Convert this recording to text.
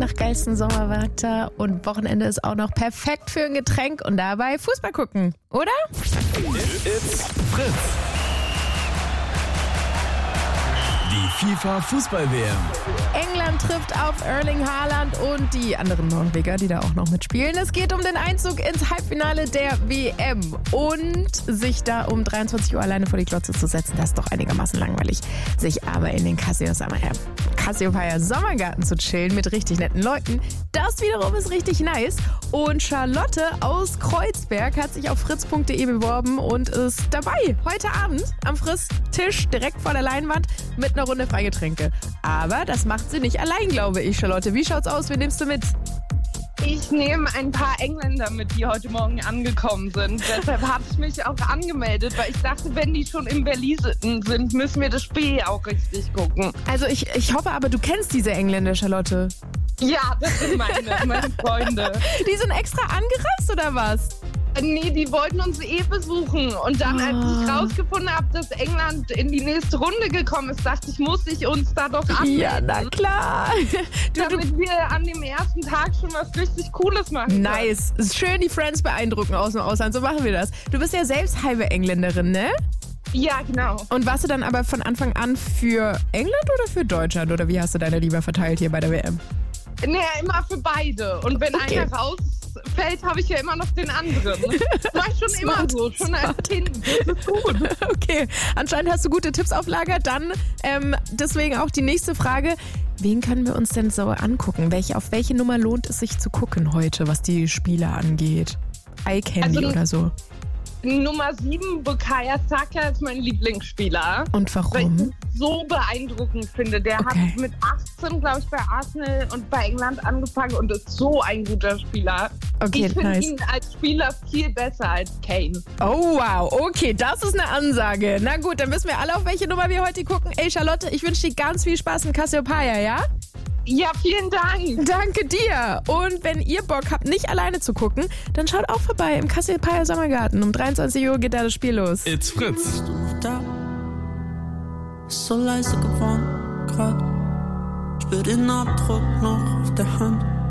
nach geilstem Sommerwetter und Wochenende ist auch noch perfekt für ein Getränk und dabei Fußball gucken, oder? It's Fritz. Die FIFA-Fußball-WM. England trifft auf Erling Haaland und die anderen Norweger, die da auch noch mitspielen. Es geht um den Einzug ins Halbfinale der WM und sich da um 23 Uhr alleine vor die Glotze zu setzen, das ist doch einigermaßen langweilig. Sich aber in den Cassiopeia Sommergarten zu chillen mit richtig netten Leuten, das wiederum ist richtig nice. Und Charlotte aus Kreuzberg hat sich auf fritz.de beworben und ist dabei heute Abend am Frisstisch direkt vor der Leinwand mit einer Runde Freigetränke. Aber das macht sie nicht allein, glaube ich, Charlotte. Wie schaut's aus? Wen nimmst du mit? Ich nehme ein paar Engländer mit, die heute Morgen angekommen sind. Deshalb habe ich mich auch angemeldet, weil ich dachte, wenn die schon in Berlin sind, müssen wir das Spiel auch richtig gucken. Also ich hoffe aber, du kennst diese Engländer, Charlotte. Ja, das sind meine Freunde. Die sind extra angereist, oder was? Nee, die wollten uns besuchen. Und dann, als ich rausgefunden habe, dass England in die nächste Runde gekommen ist, dachte ich, muss ich uns da doch anmelden. Ja, na klar. Damit wir an dem ersten Tag schon was richtig Cooles machen. Nice. Ist schön die Friends beeindrucken aus dem Ausland. So machen wir das. Du bist ja selbst halbe Engländerin, ne? Ja, genau. Und warst du dann aber von Anfang an für England oder für Deutschland? Oder wie hast du deine Liebe verteilt hier bei der WM? Nee, immer für beide. Und wenn einer rausfällt, habe ich ja immer noch den anderen. Das war schon Smart. immer so, schon als Kind. Das ist gut. Okay, anscheinend hast du gute Tipps auf Lager. Dann deswegen auch die nächste Frage. Wen können wir uns denn so angucken? Auf welche Nummer lohnt es sich zu gucken heute, was die Spieler angeht? Eye Candy oder so? Nummer 7, Bukayo Saka, ist mein Lieblingsspieler. Und warum? Weil ich ihn so beeindruckend finde. Der hat mit 18, glaube ich, bei Arsenal und bei England angefangen und ist so ein guter Spieler. Okay, ich finde nice. ihn als Spieler viel besser als Kane. Oh wow, okay, das ist eine Ansage. Na gut, dann wissen wir alle, auf welche Nummer wir heute gucken. Ey Charlotte, ich wünsche dir ganz viel Spaß in Cassiopeia, ja? Ja, vielen Dank. Danke dir. Und wenn ihr Bock habt, nicht alleine zu gucken, dann schaut auch vorbei im Cassiopeia Sommergarten. Um 23 Uhr geht da das Spiel los. It's Fritz. So leise geworden, grad. Spür den Abdruck noch auf der Hand.